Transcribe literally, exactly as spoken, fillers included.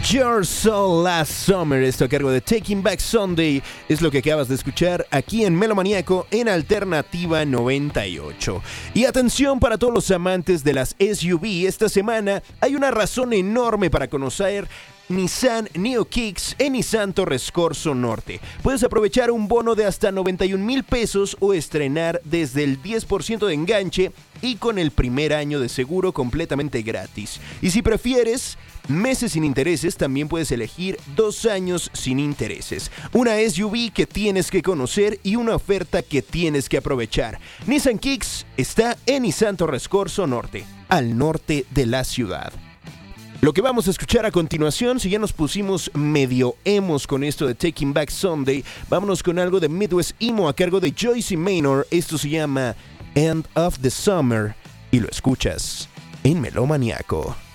Your Soul Last Summer, esto a cargo de Taking Back Sunday, es lo que acabas de escuchar aquí en Melomaniaco en Alternativa noventa y ocho. Y atención para todos los amantes de las S U V, esta semana hay una razón enorme para conocer Nissan Neo Kicks en Nissan Torres Corso Norte. Puedes aprovechar un bono de hasta noventa y un mil pesos o estrenar desde el diez por ciento de enganche y con el primer año de seguro completamente gratis. Y si prefieres meses sin intereses, también puedes elegir dos años sin intereses. Una S U V que tienes que conocer y una oferta que tienes que aprovechar. Nissan Kicks está en Nissan Torres Corso Norte, al norte de la ciudad. Lo que vamos a escuchar a continuación, si ya nos pusimos medio emos con esto de Taking Back Sunday, vámonos con algo de Midwest Emo a cargo de Joyce Manor. Esto se llama End of the Summer y lo escuchas en Melomaniaco.